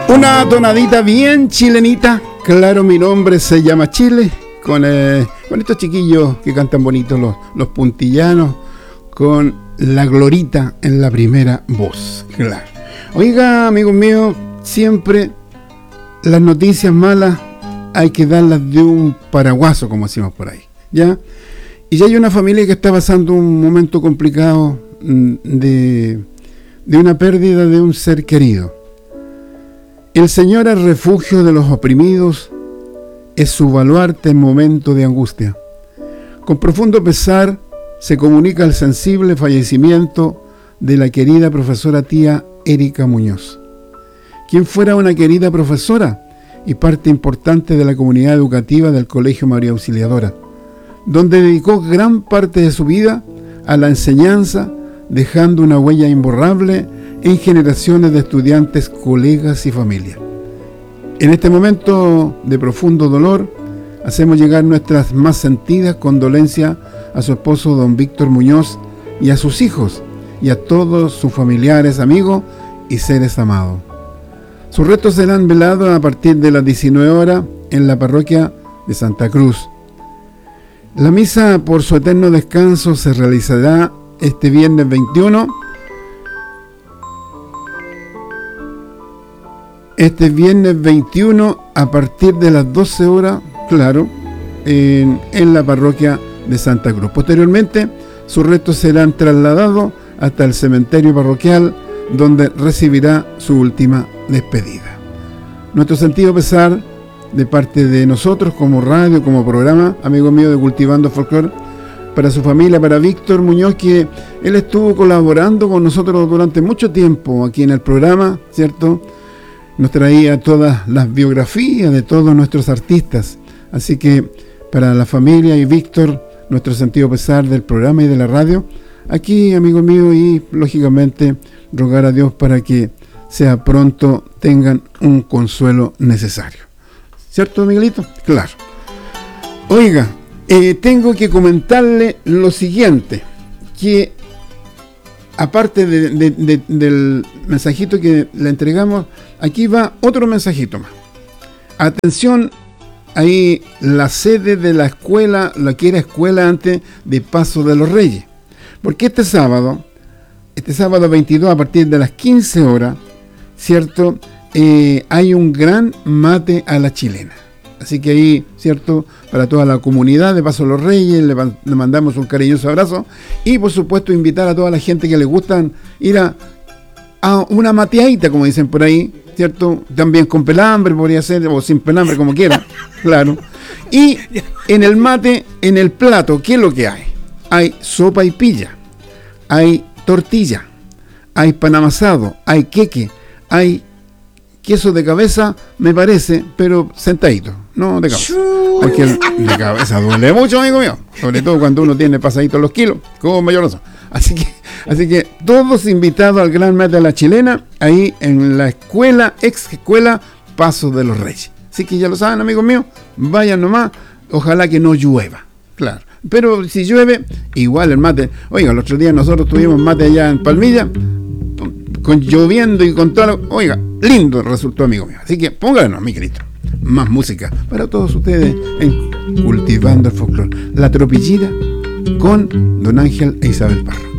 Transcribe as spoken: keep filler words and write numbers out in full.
Una tonadita bien chilenita. Claro, mi nombre se llama Chile. Con, eh, con estos chiquillos que cantan bonitos, los, los puntillanos, con la Glorita en la primera voz. Claro. Oiga, amigos míos, siempre las noticias malas hay que darlas de un paraguaso, como decimos por ahí, ¿ya? Y ya hay una familia que está pasando un momento complicado de, de una pérdida de un ser querido. El Señor es refugio de los oprimidos, es su baluarte en momento de angustia. Con profundo pesar se comunica el sensible fallecimiento de la querida profesora tía Erika Muñoz, quien fuera una querida profesora y parte importante de la comunidad educativa del Colegio María Auxiliadora, donde dedicó gran parte de su vida a la enseñanza, dejando una huella imborrable en generaciones de estudiantes, colegas y familia. En este momento de profundo dolor, hacemos llegar nuestras más sentidas condolencias a su esposo don Víctor Muñoz y a sus hijos y a todos sus familiares, amigos y seres amados. Sus restos serán velados a partir de las diecinueve horas en la parroquia de Santa Cruz. La misa por su eterno descanso se realizará este viernes veintiuno Este viernes veintiuno a partir de las doce horas, claro, en, en la parroquia de Santa Cruz. Posteriormente, sus restos serán trasladados hasta el cementerio parroquial, donde recibirá su última despedida. Nuestro sentido pesar de parte de nosotros como radio, como programa, amigo mío de Cultivando Folclore, para su familia, para Víctor Muñoz, que él estuvo colaborando con nosotros durante mucho tiempo aquí en el programa, ¿cierto? Nos traía todas las biografías de todos nuestros artistas. Así que para la familia y Víctor, nuestro sentido pesar del programa y de la radio, aquí, amigo mío, y lógicamente rogar a Dios para que sea pronto tengan un consuelo necesario. ¿Cierto, Miguelito? Claro. Oiga, eh, tengo que comentarle lo siguiente, que aparte de, de, de, del mensajito que le entregamos, aquí va otro mensajito más. Atención, ahí la sede de la escuela, la que era escuela antes de Paso de los Reyes. Porque este sábado, este sábado veintidós a partir de las quince horas, ¿cierto? Eh, hay un gran mate a la chilena. Así que ahí, ¿cierto? Para toda la comunidad de Paso de los Reyes, le, le mandamos un cariñoso abrazo. Y por supuesto invitar a toda la gente que le gustan ir a, a una mateadita, como dicen por ahí, ¿cierto? También con pelambre podría ser, o sin pelambre, como quiera, claro. Y en el mate, en el plato, ¿qué es lo que hay? Hay sopa y pilla, hay tortilla, hay pan amasado, hay queque, hay queso de cabeza, me parece, pero sentadito, no de cabeza. Porque el de cabeza duele mucho, amigo mío. Sobre todo cuando uno tiene pasaditos los kilos, como mayor razón. Así que, así que todos invitados al gran mate de la chilena, ahí en la escuela, ex escuela Paso de los Reyes. Así que ya lo saben, amigos míos, vayan nomás, ojalá que no llueva, claro. Pero si llueve, igual el mate. Oiga, el otro día nosotros tuvimos mate allá en Palmilla, con lloviendo y con todo lo, oiga, lindo resultó, amigo mío. Así que pónganos, mi querido, más música para todos ustedes en Cultivando el Folclore. La Tropillita con Don Ángel e Isabel Parra.